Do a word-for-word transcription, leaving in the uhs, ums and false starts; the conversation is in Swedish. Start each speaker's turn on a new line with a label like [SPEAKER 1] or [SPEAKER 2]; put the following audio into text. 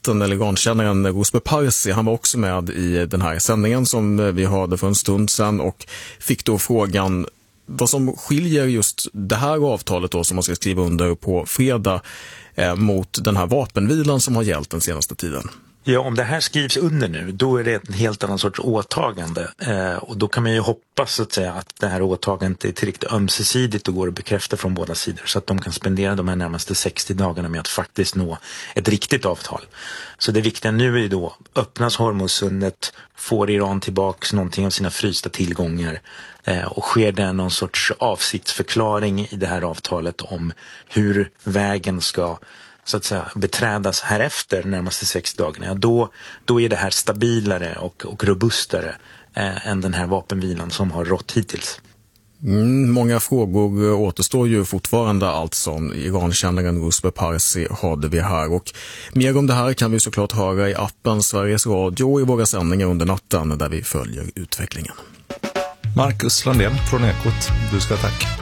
[SPEAKER 1] korrespondenten eller Irankännaren Rouzbeh Parsi, han var också med i den här sändningen som vi hörde för en stund sedan och fick då frågan vad som skiljer just det här avtalet då som man ska skriva under på fredag eh, mot den här vapenvilan som har gällt den senaste tiden.
[SPEAKER 2] Ja, om det här skrivs under nu, då är det en helt annan sorts åtagande. Eh, och då kan man ju hoppas att, säga, att det här åtagandet är tillräckligt ömsesidigt och går att bekräfta från båda sidor. Så att de kan spendera de här närmaste sextio dagarna med att faktiskt nå ett riktigt avtal. Så det viktiga nu är ju då, öppnas Hormuzsundet, får Iran tillbaka någonting av sina frysta tillgångar. Eh, och sker det någon sorts avsiktsförklaring i det här avtalet om hur vägen ska så att säga beträdas härefter närmaste sex dagarna, ja, då, då är det här stabilare och, och robustare eh, än den här vapenvilan som har rått hittills.
[SPEAKER 1] Mm, många frågor återstår ju fortfarande, allt som Irankännaren Rouzbeh Parsi hade vi här. Och mer om det här kan vi såklart höra i appen Sveriges Radio och i våra sändningar under natten där vi följer utvecklingen.
[SPEAKER 3] Marcus Landén från Ekot, du ska tack.